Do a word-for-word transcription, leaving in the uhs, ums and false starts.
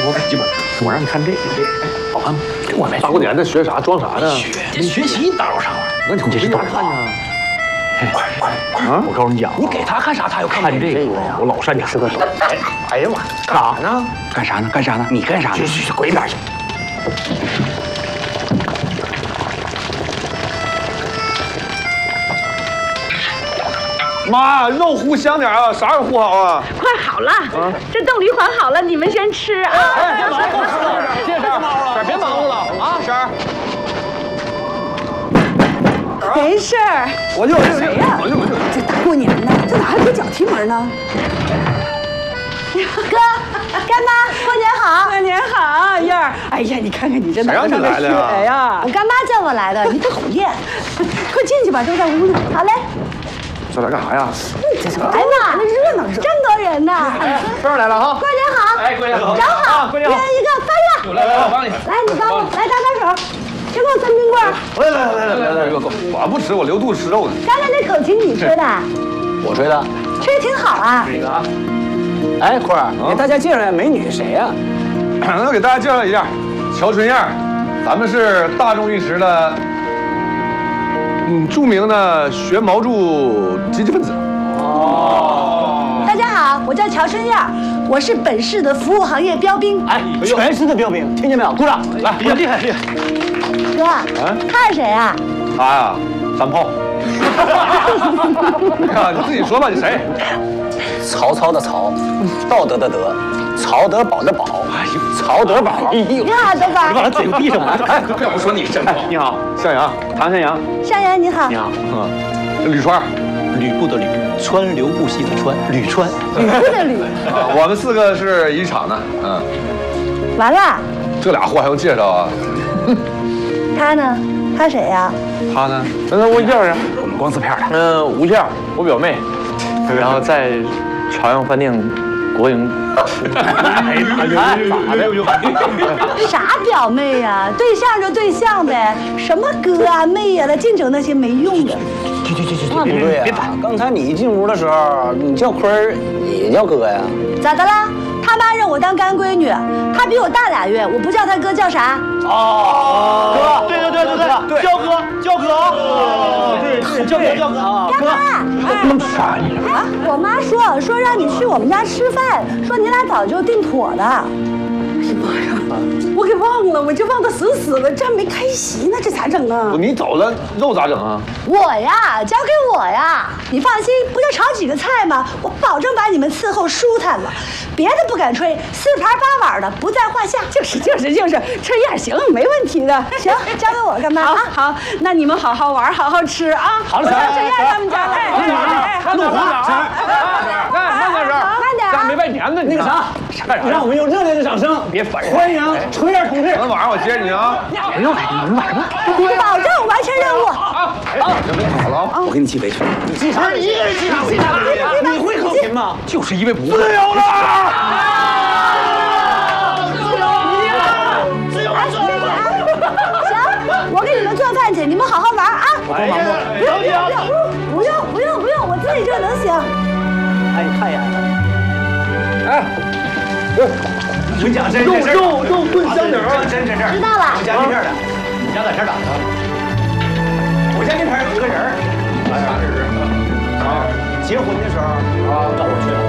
我基本，我让你看这个，这好看吗？我没。大过年的学啥装啥呢？学，这学习哪有啥玩意儿？那你这是哪看呢？快快快！啊！我告诉你讲，你给他看啥，他要看这个。我老擅长。是个懂。哎，哎呀妈！干啥呢？干啥呢？干啥呢？你干啥呢？去去去，滚一边去！妈，肉糊香点啊！啥时候糊好啊？ 快好了，啊、这冻梨缓好了，你们先吃啊！ 哎，别忙活了，谢谢婶儿，别忙活了啊，婶儿。 没事儿。 我就谁呀？这大过年的，这哪还给脚踢门呢？哥，干妈，过年好！过年好，燕儿。哎呀，你看看你这哪上的血呀！我干妈叫我来的，你讨厌。快进去吧，都在屋里。好嘞。 这来干啥呀？ 这是哎妈，那热闹这么多人呢！ 婶儿来了哈！ 过年好！ 哎，过年好！ 正好，一人一个发热。 来来，我帮你。 来，你帮我，来搭搭手。先给我三冰棍。 来来来来来来，哥哥，我不吃，我留肚子吃肉呢。 刚才那口琴你吹的？ 我吹的。 吹得挺好啊。 这个啊。 哎，坤儿，给大家介绍一下美女谁呀？ 那给大家介绍一下，乔春燕，咱们是大众玉石的。嗯，著名的学毛著积极分子。 哦。大家好，我叫乔春燕，我是本市的服务行业标兵。 哎，全市的标兵，听见没有？鼓掌！来，厉害厉害厉害！ 哥，他是谁啊？ 他呀，山炮。呀，你自己说吧，你谁？ 曹操的曹，道德的德，曹德宝的宝。哎呦，曹德宝。哎呦， 你好，德宝。 你把他嘴给闭上了。 哎，要不说你真好。你好，向阳，唐向阳。 向阳你好。 你好。 嗯，吕川， 吕布的吕，川流不息的川，吕川。 吕布的吕。 我们四个是一厂的，嗯。 完了。 这俩货还用介绍啊？ 他呢？他谁呀？ 他呢？那他物件啊？ 我们光字片的。 嗯，吴亮，我表妹，然后在朝阳饭店国营。 哎，咋的？ 啥表妹呀？对象就对象呗，什么哥啊妹呀的，净整那些没用的。 去去去去，那不对呀！刚才你一进屋的时候，你叫坤儿也叫哥呀？ 咋的啦？他妈认我当干闺女，他比我大俩月，我不叫他哥叫啥？ 哦，哥，对对对对对，叫哥叫哥啊！对对，叫哥叫哥啊！ 干妈， 那么烦你啊！我妈说说让你去我们家吃饭，说你俩早就定妥的。哎呀妈呀！我给忘了，我就忘得死死的，这还没开席呢，这咋整啊？ 你走了，肉咋整啊？ 我呀，交给我呀！你放心，不就炒几个菜吗？我保证把你们伺候舒坦了。别的不敢吹，四盘八碗的不在话下。就是就是就是，这样行，没问题的。行，交给我干嘛？好，好，那你们好好玩，好好吃啊！ 好了， 这样他们家来。 哎，路滑，慢点点， 慢点， 咱没拜年呢。 那个啥，让我们用热烈的掌声， 别烦人， 欢迎春燕同志。 等晚上我接你啊。 不用来，你们玩吧。 保证完成任务。 啊，啊，准备好了。 我给你系围裙。你系啥？一个人系啥？系啥？你会口琴吗？ 就是因为不自由了。 行，我给你们做饭去，你们好好玩啊！ 我帮忙不？ 不用不用不用不用，我自己就能行。 哎，你看一眼。 哎， 我跟你讲，真肉肉肉炖香饼， 真真真。 知道了。 我家那片的，你家在这儿打的。我家那片有一个人儿，啥人啊？啊，结婚的时候啊，找我去了。